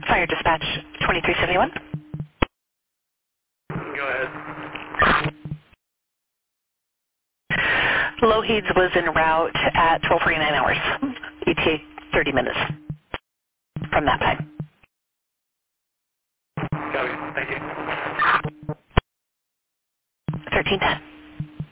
Fire Dispatch 2371. Go ahead. Lougheed's was en route at 12:49 hours. ETA 30 minutes from that time. Copy. Thank you. 1310.